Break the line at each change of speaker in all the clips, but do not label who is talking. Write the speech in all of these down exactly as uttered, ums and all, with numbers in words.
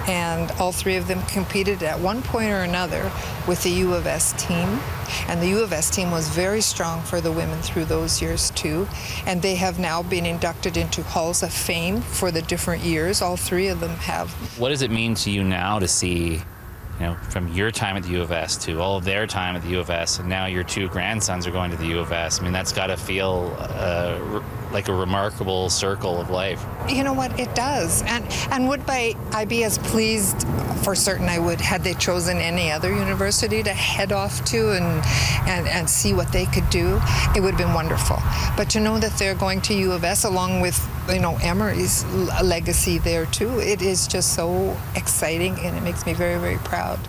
and all three of them competed at one point or another with the U of S team. And the U of S team was very strong for the women through those years too. And they have now been inducted into halls of fame for the different years. All three of them have.
What does it mean to you now to see, you know, from your time at the U of S to all of their time at the U of S, and now your two grandsons are going to the U of S? I mean, that's got to feel uh, like a remarkable circle of life.
You know what, it does. And and would by, I be as pleased, for certain I would, had they chosen any other university to head off to and, and, and see what they could do. It would have been wonderful. But to know that they're going to U of S along with, you know, Emory's legacy there too, it is just so exciting, and it makes me very, very proud.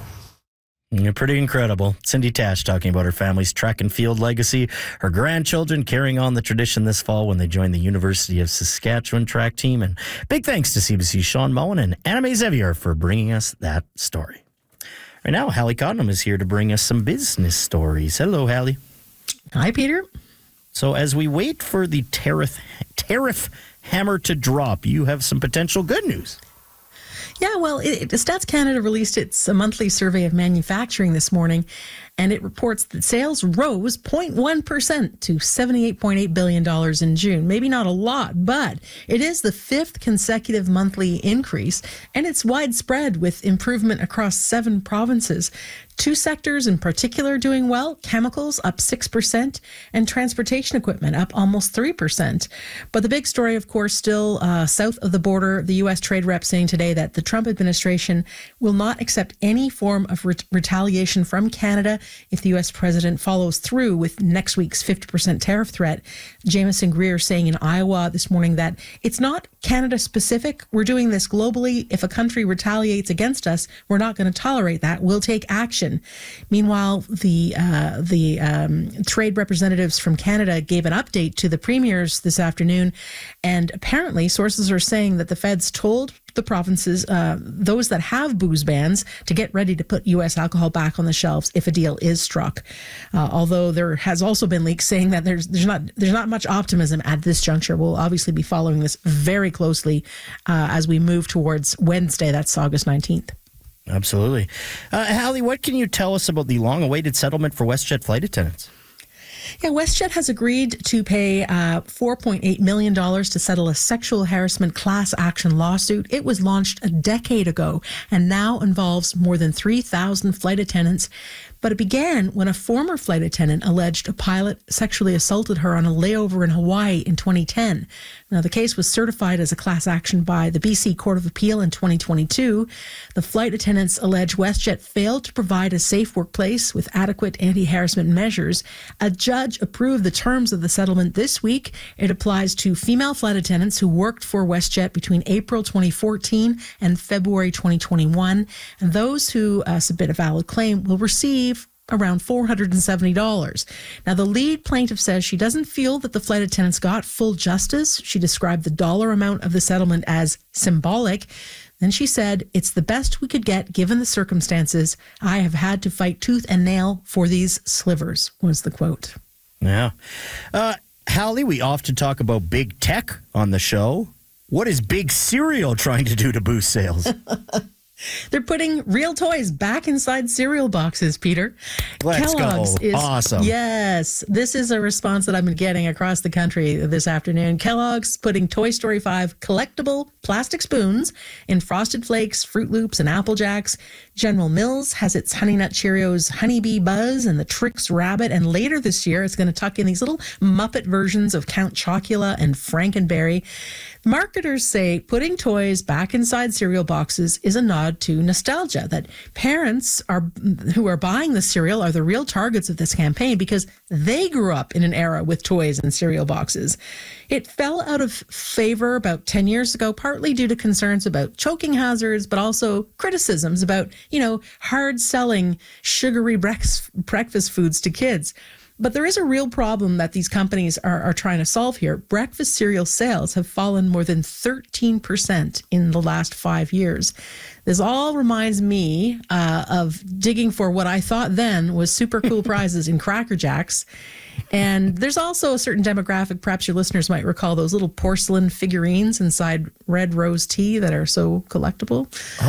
Yeah, pretty incredible. Cindy Tash talking about her family's track and field legacy, her grandchildren carrying on the tradition this fall when they join the University of Saskatchewan track team. And big thanks to C B C's Sean Mullen and Anna Mae Xavier for bringing us that story. Right now, Hallie Cottenham is here to bring us some business stories. Hello, Hallie.
Hi, Peter.
So as we wait for the tariff, tariff hammer to drop, you have some potential good news.
Yeah, well, it, Stats Canada released its monthly survey of manufacturing this morning, and it reports that sales rose zero point one percent to seventy-eight point eight billion dollars in June. Maybe not a lot, but it is the fifth consecutive monthly increase, and it's widespread with improvement across seven provinces. Two sectors in particular doing well: chemicals up six percent and transportation equipment up almost three percent. But the big story, of course, still uh, south of the border, the U S trade rep saying today that the Trump administration will not accept any form of re- retaliation from Canada if the U S president follows through with next week's fifty percent tariff threat. Jameson Greer saying in Iowa this morning that it's not Canada specific. We're doing this globally. If a country retaliates against us, we're not going to tolerate that. We'll take action. Meanwhile, the uh, the um, trade representatives from Canada gave an update to the premiers this afternoon, and apparently sources are saying that the feds told the provinces, uh, those that have booze bans, to get ready to put U S alcohol back on the shelves if a deal is struck. Uh, although there has also been leaks saying that there's there's not there's not much optimism at this juncture. We'll obviously be following this very closely uh, as we move towards Wednesday. That's August nineteenth.
Absolutely. Uh, Hallie, what can you tell us about the long-awaited settlement for WestJet flight attendants?
Yeah, WestJet has agreed to pay uh, four point eight million dollars to settle a sexual harassment class action lawsuit. It was launched a decade ago and now involves more than three thousand flight attendants. But it began when a former flight attendant alleged a pilot sexually assaulted her on a layover in Hawaii in twenty ten. Now, the case was certified as a class action by the B C Court of Appeal in twenty twenty-two. The flight attendants allege WestJet failed to provide a safe workplace with adequate anti-harassment measures. A judge approved the terms of the settlement this week. It applies to female flight attendants who worked for WestJet between April twenty fourteen and February twenty twenty-one. And those who uh, submit a valid claim will receive around four hundred seventy dollars. Now, the lead plaintiff says she doesn't feel that the flight attendants got full justice. She described the dollar amount of the settlement as symbolic. Then she said, "It's the best we could get given the circumstances. I have had to fight tooth and nail for these slivers," was the quote.
Yeah. Uh, Hallie, we often talk about big tech on the show. What is Big Cereal trying to do to boost sales?
They're putting real toys back inside cereal boxes, Peter.
Let's
Kellogg's
go.
Is,
awesome.
Yes. This is a response that I've been getting across the country this afternoon. Kellogg's putting Toy Story five collectible plastic spoons in Frosted Flakes, Fruit Loops, and Apple Jacks. General Mills has its Honey Nut Cheerios Honeybee Buzz and the Trix Rabbit. And later this year, it's going to tuck in these little Muppet versions of Count Chocula and Frankenberry. Marketers say putting toys back inside cereal boxes is a nod to nostalgia, that parents are who are buying the cereal are the real targets of this campaign because they grew up in an era with toys and cereal boxes. It fell out of favor about ten years ago, partly due to concerns about choking hazards, but also criticisms about, you know, hard selling sugary breakfast foods to kids. But there is a real problem that these companies are, are trying to solve here. Breakfast cereal sales have fallen more than thirteen percent in the last five years. This all reminds me uh, of digging for what I thought then was super cool prizes in Cracker Jacks. And there's also a certain demographic, perhaps your listeners might recall those little porcelain figurines inside Red Rose tea that are so collectible.